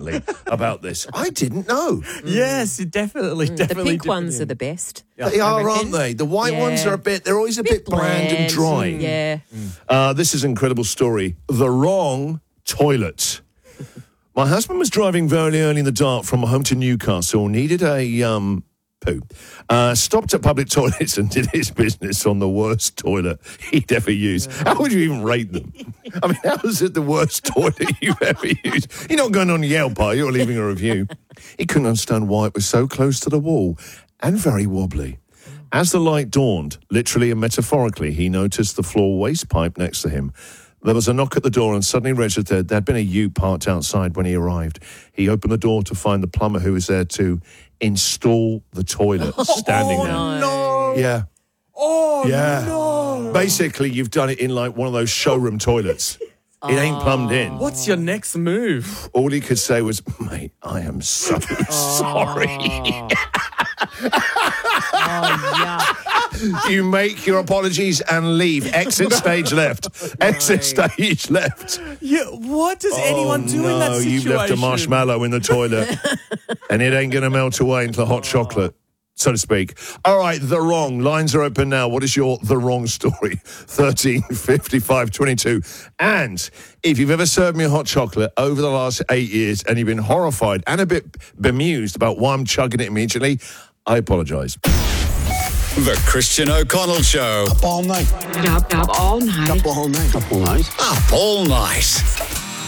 passionately about this. I didn't know. Yes, definitely. The pink ones are the best. They are, aren't they? The white ones are they're always a bit bland and dry. Yeah. This is an incredible story. The wrong toilet. My husband was driving very early in the dark from home to Newcastle, needed a poo. Stopped at public toilets and did his business on the worst toilet he'd ever used. How would you even rate them? I mean, how is it the worst toilet you've ever used? You're not going on Yelp, are you, or leaving a review? He couldn't understand why it was so close to the wall and very wobbly. As the light dawned, literally and metaphorically, he noticed the floor waste pipe next to him. There was a knock at the door and suddenly registered there'd been a ute parked outside when he arrived. He opened the door to find the plumber who was there to install the toilet, standing there. No. Yeah. Oh, Yeah. no. Basically, you've done it in like one of those showroom toilets. It ain't plumbed in. What's your next move? All he could say was, mate, I am so sorry. You make your apologies and leave. Exit stage left. Exit stage left. Yeah, what does anyone do in that situation? You've left a marshmallow in the toilet and it ain't going to melt away into hot chocolate, so to speak. All right, the wrong. Lines are open now. What is your the wrong story? 13 55 22. And if you've ever served me a hot chocolate over the last 8 years and you've been horrified and a bit bemused about why I'm chugging it immediately, I apologise. The Christian O'Connell Show. Up all night. Up all night. Up all night. Up all night. Up all night.